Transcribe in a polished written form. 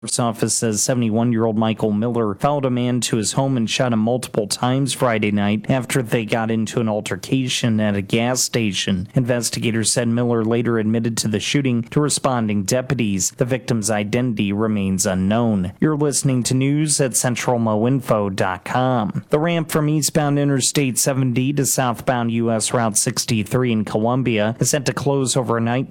Sheriff's office says 71-year-old Michael Miller followed a man to his home and shot him multiple times Friday night after they got into an altercation at a gas station. Investigators said Miller later admitted to the shooting to responding deputies. The victim's identity remains unknown. You're listening to news at centralmoinfo.com. The ramp from eastbound Interstate 70 to southbound U.S. Route 63 in Columbia is set to close overnight